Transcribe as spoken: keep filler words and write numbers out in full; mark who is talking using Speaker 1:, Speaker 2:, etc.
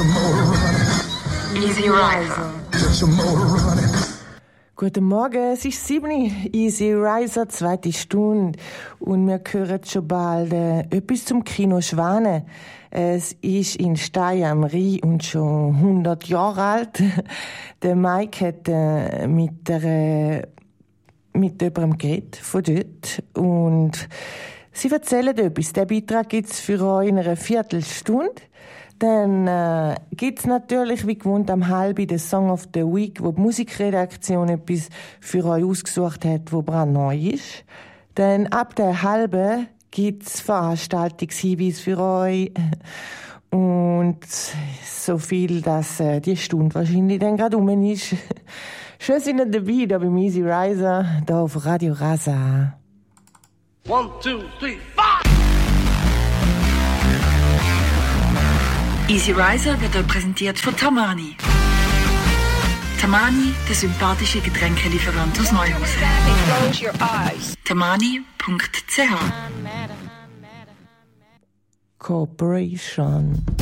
Speaker 1: Easy Riser.
Speaker 2: Guten Morgen, es ist sieben Uhr, Easy Riser, zweite Stunde. Und wir hören schon bald äh, etwas zum Kino Schwane. Es ist in Steyr am Rhein und schon hundert Jahre alt. Der Mike hat äh, mit der, äh, mit jemandem geredet, von dort. Und sie erzählen etwas. Den Beitrag gibt's für euch in einer Viertelstunde. Dann äh, gibt's natürlich, wie gewohnt, am halben den Song of the Week, wo die Musikredaktion etwas für euch ausgesucht hat, wo brandneu ist. Dann ab der halben gibt's Veranstaltungshinweise für euch. Und so viel, dass äh, die Stunde wahrscheinlich dann gerade rum ist. Schön sind ihr dabei, da beim Easy Riser, da auf Radio Rasa.
Speaker 3: One, two, three, five!
Speaker 1: Easy Riser wird euch präsentiert von Tamani. Tamani, der sympathische Getränkelieferant aus Neuhausen. tamani punkt c h
Speaker 2: Corporation.